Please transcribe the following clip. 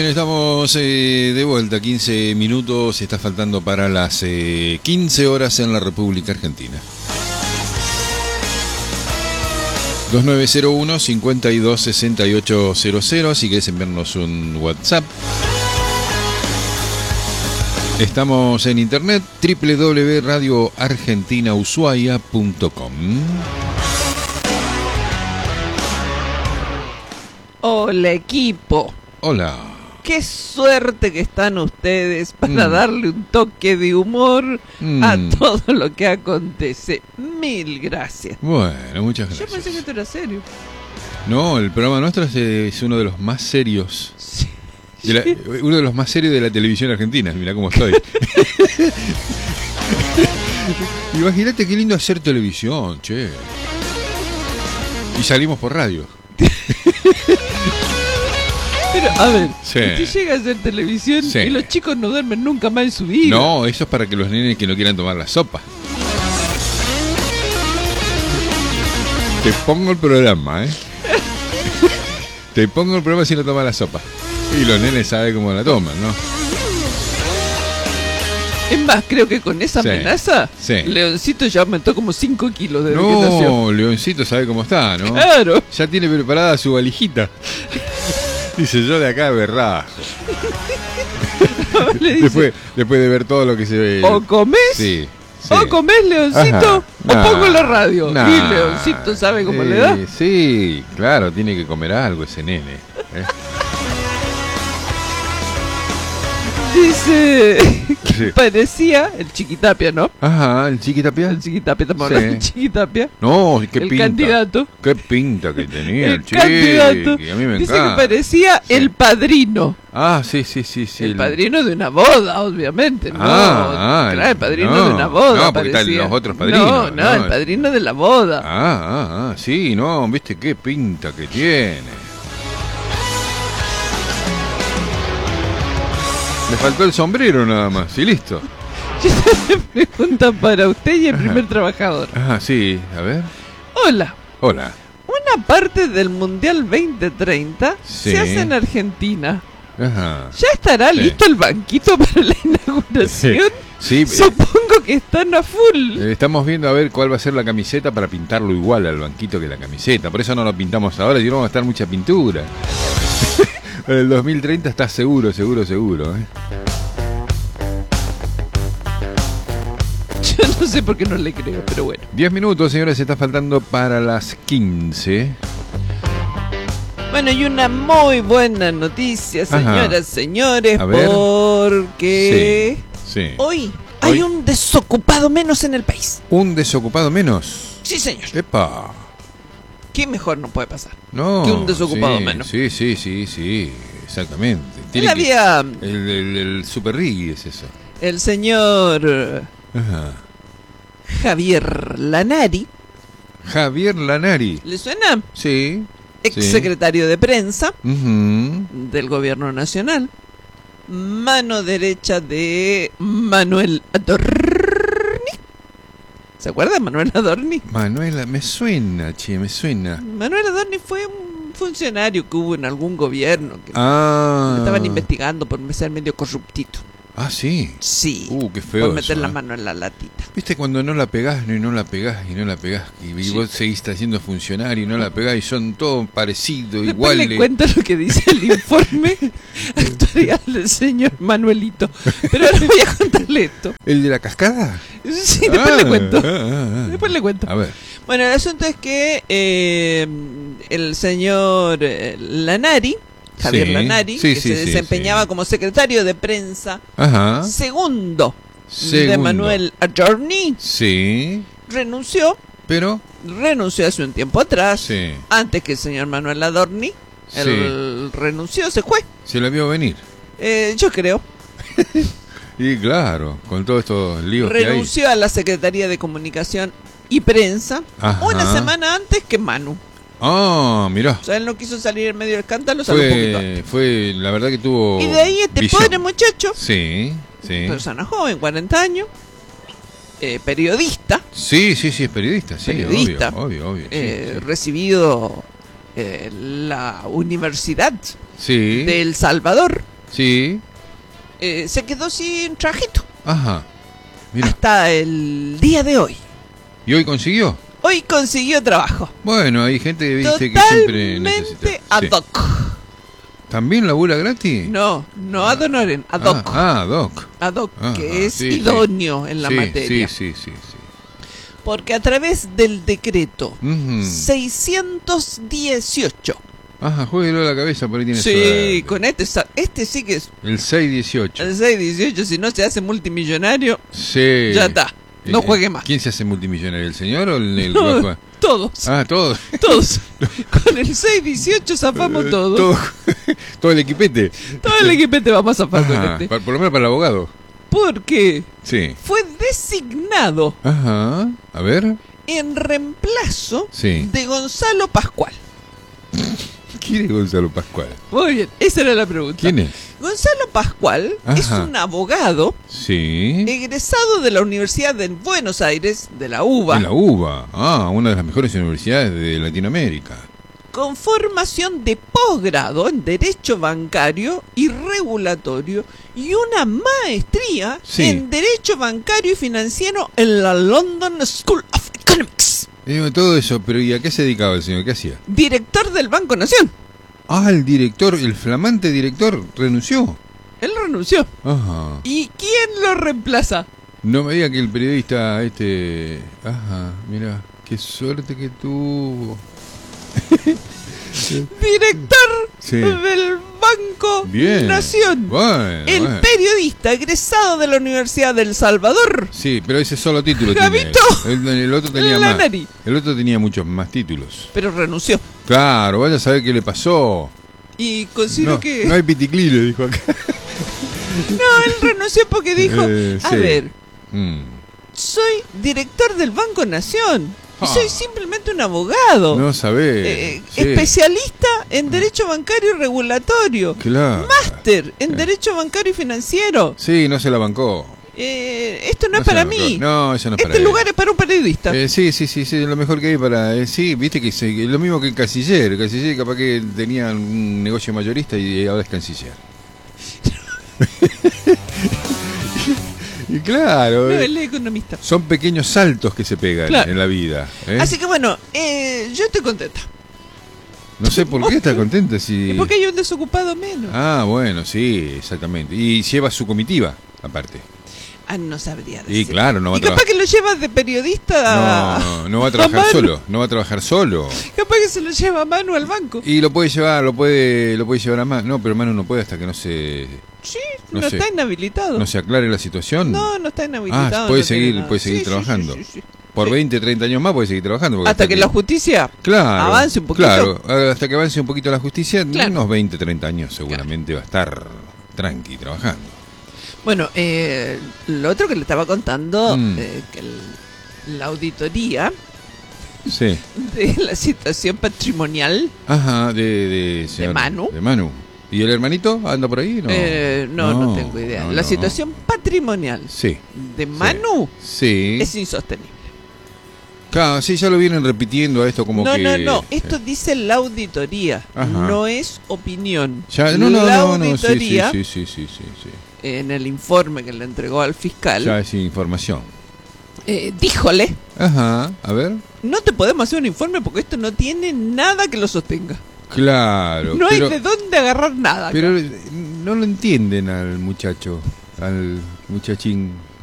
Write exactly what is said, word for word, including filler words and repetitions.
Estamos eh, de vuelta, quince minutos, está faltando para las eh, quince horas en la República Argentina. dos nueve cero uno, cinco dos seis ocho cero cero, si querés enviarnos un WhatsApp. Estamos en internet, doble u doble u doble u punto radio argentina ushuaia punto com. Hola, equipo. Hola. Qué suerte que están ustedes para Mm. darle un toque de humor Mm. a todo lo que acontece. Mil gracias. Bueno, muchas Yo gracias. pensé que esto era serio. No, el programa nuestro es, es uno de los más serios. Sí. De la, uno de los más serios de la televisión argentina. Mirá cómo estoy. Imagínate qué lindo hacer televisión, che. Y salimos por radio. Pero, a ver, Sí. usted llega a hacer televisión Sí. y los chicos no duermen nunca más en su vida. No, eso es para que los nenes que no quieran tomar la sopa. Te pongo el programa, ¿eh? Te pongo el programa si no tomas la sopa. Y los nenes saben cómo la toman, ¿no? Es más, creo que con esa Sí. amenaza, Sí. Leoncito ya aumentó como cinco kilos desde que nació. No, Leoncito sabe cómo está, ¿no? Claro. Ya tiene preparada su valijita. Dice, yo de acá berrajo. Le dice, Después, después de ver todo lo que se ve. o comés, Sí, sí. o comés, Leoncito, Ajá. o Nah, pongo la radio. nah. Y Leoncito sabe cómo Sí, le da. Sí, claro, tiene que comer algo ese nene. ¿eh? Dice que Sí. parecía el Chiquitapia, ¿no? Ajá, el Chiquitapia. El Chiquitapia, estamos Sí. hablando del Chiquitapia. No, qué El pinta. candidato. Qué pinta que tenía el, El chiqui, candidato. que a mí me Dice encanta. que parecía Sí. el padrino. Ah, sí, sí, sí, sí. El padrino de una boda, obviamente. No, Ah, ah, claro, el padrino no, de una boda. no, porque están parecía. los otros padrinos, No, no, no. el padrino de la boda. Ah, ah, ah, sí, no, viste qué pinta que tiene. Le faltó el sombrero nada más, y listo. Pregunta para usted y el Ajá. primer trabajador. Ah, sí, a ver. Hola. Hola. Una parte del Mundial veinte treinta Sí. se hace en Argentina. Ajá. ¿Ya estará Sí. listo el banquito para la inauguración? Sí, Supongo que están a full. eh, estamos viendo a ver cuál va a ser la camiseta para pintarlo igual al banquito que la camiseta. Por eso no lo pintamos ahora, y no va a estar mucha pintura. En el dos mil treinta está seguro, seguro, seguro. ¿eh? Yo no sé por qué no le creo, pero bueno. Diez minutos, señores, está faltando para las quince. Bueno, y una muy buena noticia, Ajá. señoras, señores, A ver. porque Sí. hoy hay Hoy. un desocupado menos en el país. Un desocupado menos. Sí, señor. Epa. ¿Qué mejor no puede pasar? No. Que un desocupado sí, menos. Sí, sí, sí, sí. Exactamente. Él que- había El, el, el Super Riggy es eso. el señor eh, Ajá. Javier Lanari, Javier Lanari. ¿le suena? Sí. Ex sí. secretario de prensa Ujú. del gobierno nacional, mano derecha de Manuel Adorni. ¿Se acuerda de Manuel Adorni? Manuela, me suena, che, me suena. Manuel Adorni fue un funcionario que hubo en algún gobierno que Ah. estaban investigando por ser medio corruptito. Ah, sí. Sí. Uh, qué feo por meter eso, la ¿eh? mano en la latita. Viste cuando no la pegás y no la pegás y no la pegás y, y Sí. vos seguís siendo funcionario y no la pegás y son todos parecidos, Después iguales. le cuento lo que dice el informe actuarial del señor Manuelito. Pero ahora voy a contarle esto. ¿El de la cascada? Sí, después Ah, le cuento. ah, ah, ah. Después le cuento. A ver. Bueno, el asunto es que eh, el señor eh, Lanari, Javier Sí, Lanari, sí, que sí, se sí, desempeñaba sí. como secretario de prensa Ajá. segundo, de Segundo. Manuel Adorni, Sí, renunció, pero... renunció hace un tiempo atrás, Sí. antes que el señor Manuel Adorni, él renunció, se fue, Se la vio venir. eh, yo creo, Y claro, con todos estos líos que hay. renunció a la Secretaría de Comunicación y Prensa Ajá. una semana antes que Manu. Ah, mirá. O sea, él no quiso salir en medio del escándalo, salió un poquito Fue, antes. fue, la verdad que tuvo... Y de ahí este visión. pobre muchacho, Sí, sí. persona joven, cuarenta años, eh, periodista, Sí, sí, sí, es periodista, sí, Periodista. obvio, obvio, obvio. sí, eh, sí. recibido eh, la Universidad Sí. de El Salvador, Sí. eh, se quedó sin trajito. Ajá. Mira. Hasta el día de hoy. ¿Y hoy consiguió? Hoy consiguió trabajo. Bueno, hay gente que dice que siempre necesita. Totalmente ad Sí. hoc. ¿También labura gratis? No, no ad honorem, ad hoc. Ah, ah, doc. Ad hoc, Ajá, que es sí, idóneo en la sí, materia. Sí, sí, sí, sí. Porque a través del decreto Ujú. seiscientos dieciocho. Ajá, jueguelo a la cabeza, por ahí tiene Sí, suerte. con este, sa- este sí que es El seis dieciocho. el seis dieciocho, si no se hace multimillonario, Sí. ya está, no Eh, juegue más. ¿Quién se hace multimillonario? ¿El señor o el, el No, bajo? todos, Ah, todos. todos. Con el seis dieciocho zafamos Eh, todo. Todo, todo el equipete. Todo el equipo te vamos a zafar con Ajá, este. pa- por lo menos para el abogado. Porque Sí. fue designado Ajá. A ver. en reemplazo Sí. de Gonzalo Pascual. ¿Quién es Gonzalo Pascual? Muy bien, esa era la pregunta. ¿Quién es? Gonzalo Pascual es Ajá. un abogado Sí. egresado de la Universidad de Buenos Aires, de la UBA, En la UBA. Ah, una de las mejores universidades de Latinoamérica. con formación de posgrado en Derecho Bancario y Regulatorio y una maestría Sí. en Derecho Bancario y Financiero en la London School of Economics. Digo, todo eso, pero ¿y a qué se dedicaba el señor? ¿Qué hacía? Director del Banco Nación. Ah, el director, el flamante director, renunció. Él renunció. Ajá. ¿Y quién lo reemplaza? No me diga que el periodista este... Ajá, mira, qué suerte que tuvo. Director Sí. del Banco Bien. Nación. Bueno, El bueno. periodista egresado de la Universidad del Salvador. Sí, pero ese solo título Gabito. tiene. El, el otro tenía La más. nariz. El otro tenía muchos más títulos. Pero renunció. Claro, vaya a saber qué le pasó. Y considero No, que... no hay piticlí, le dijo acá. No, él renunció porque dijo, Eh, a sí. ver, Mm. soy director del Banco Nación. Y Ah. soy simplemente un abogado. No sabés. Eh, sí. Especialista en Derecho Bancario y Regulatorio. Claro. Máster en Sí. Derecho Bancario y Financiero. Sí, no se la bancó. Eh, esto no, No es se para la bancó. mí. No, eso no es para Este él. lugar es para un periodista. Eh, sí, sí, sí, sí, lo mejor que hay para... eh, sí, viste que se- que lo mismo que el canciller. El canciller capaz que tenía un negocio mayorista y ahora es canciller. Y claro, No, eh, él es economista. son pequeños saltos que se pegan Claro. en la vida. ¿eh? Así que bueno, eh, yo estoy contenta. No sé por qué está contenta si... Porque hay un desocupado menos. Ah, bueno, sí, exactamente. Y lleva su comitiva, aparte. Ah, no sabría Y decir. claro, no va a Y capaz trabajar... que lo lleva de periodista a... No, no va a trabajar Manu. solo, no va a trabajar solo. Capaz que se lo lleva a Manu al banco. Y lo puede llevar, lo puede, lo puede llevar a más. No, pero Manu no puede hasta que no se, Sí, No no, sé. está inhabilitado. no se aclare la situación. No, no está inhabilitado. Ah, puede no tiene seguir, nada. puede seguir Sí, sí, trabajando. sí, sí, sí. Por Sí. veinte, treinta años más puede seguir trabajando. porque Hasta que la justicia claro, avance un poquito. Claro, hasta que avance un poquito la justicia, Claro. unos veinte, treinta años seguramente va a estar tranqui trabajando. Bueno, eh, lo otro que le estaba contando, Mm. eh, que el- la auditoría Sí. de la situación patrimonial, Ajá, de, de, señor- Manu. De Manu. ¿Y el hermanito anda por ahí? No, eh, no, no, tengo idea. no, la no. situación patrimonial Sí. de Manu Sí. es insostenible. Claro, sí, ya lo vienen repitiendo a esto como no, que... no, no, esto dice la auditoría, Ajá. no es opinión. Ya, no, no, la no, no, sí, sí, auditoría, sí, sí, sí, sí, sí. en el informe que le entregó al fiscal, Ya es información. eh, díjole, Ajá, a ver. no te podemos hacer un informe porque esto no tiene nada que lo sostenga. Claro. No pero, hay de dónde agarrar nada. pero eh, no lo entienden al muchacho, al muchachín